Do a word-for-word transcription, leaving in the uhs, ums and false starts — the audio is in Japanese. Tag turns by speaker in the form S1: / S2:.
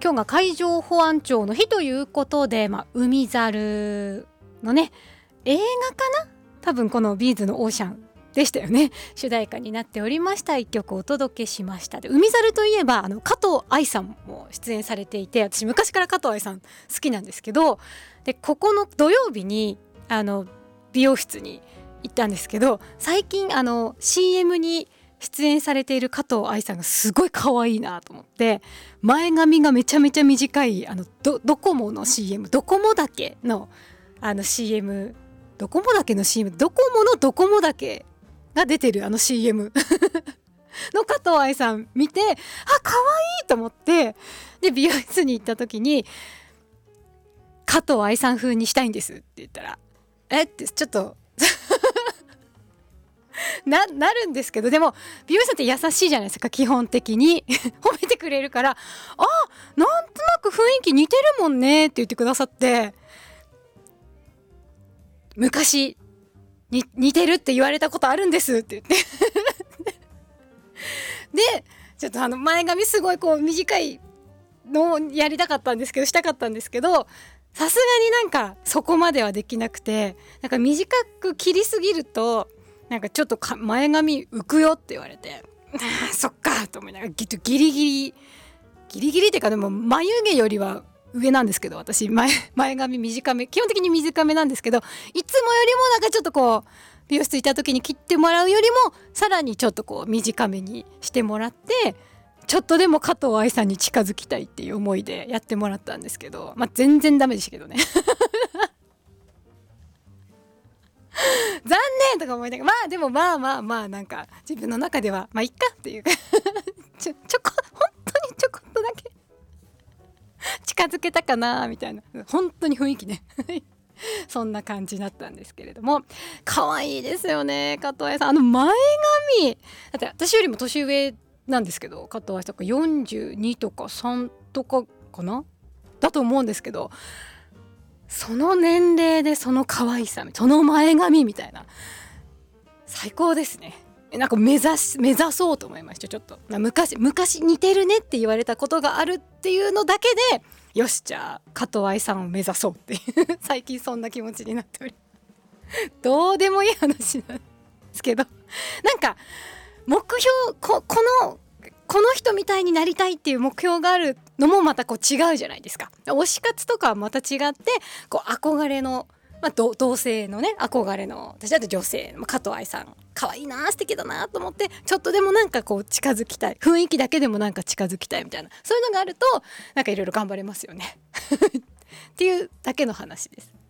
S1: 今日が海上保安庁の日ということで、まあ、海猿のね映画かな、多分このビーズのオーシャンでしたよね、主題歌になっておりました。一曲お届けしました。で、海猿といえばあの加藤愛さんも出演されていて、私昔から加藤愛さん好きなんですけど、でここの土曜日にあの美容室に行ったんですけど、最近あの シーエム に出演されている加藤愛さんがすごい可愛いなと思って、前髪がめちゃめちゃ短いあの ド, ドコモの シーエム、ドコモだけのあの シーエム、ドコモだけの シーエム、ドコモのドコモだけが出てるあの シーエム の加藤愛さん見て、あ、可愛いと思って、で美容室に行った時に加藤愛さん風にしたいんですって言ったら、えってちょっとな, なるんですけど、でも美容師さんって優しいじゃないですか、基本的に褒めてくれるから、あ、なんとなく雰囲気似てるもんねって言ってくださって、昔に似てるって言われたことあるんですって言ってでちょっとあの前髪すごいこう短いのをやりたかったんですけど、したかったんですけど、さすがになんかそこまではできなくて、なんか短く切りすぎるとなんかちょっとか前髪浮くよって言われて、あーそっかと思いながらギリギリギリギリっていうか、でも眉毛よりは上なんですけど、私 前, 前髪短め、基本的に短めなんですけど、いつもよりもなんかちょっとこう美容室行った時に切ってもらうよりもさらにちょっとこう短めにしてもらって、ちょっとでも加藤愛さんに近づきたいっていう思いでやってもらったんですけど、まあ全然ダメでしたけどね残念とか思いながら、まあでもまあまあまあなんか自分の中ではまあいっかっていうかちょちょこ本当にちょこっとだけ近づけたかなみたいな、本当に雰囲気ねそんな感じだったんですけれども、可愛いですよね加藤愛さん。あの前髪だって私よりも年上なんですけど、加藤愛さんがよんじゅうにとかさんとかかなだと思うんですけど、その年齢でその可愛さ、その前髪みたいな、最高ですね。なんか目指し目指そうと思いました。ちょっと昔昔似てるねって言われたことがあるっていうのだけで、よしじゃあ加藤愛さんを目指そうっていう最近そんな気持ちになっておりどうでもいい話なんですけど、なんか目標 こ, このこの人みたいになりたいっていう目標があるのもまたこう違うじゃないですか。推し活とかはまた違って、こう憧れの、まあ、同, 同性のね憧れの、私だと女性加藤愛さん可愛いな素敵だなと思って、ちょっとでもなんかこう近づきたい、雰囲気だけでもなんか近づきたいみたいな、そういうのがあるとなんかいろいろ頑張れますよねっていうだけの話です。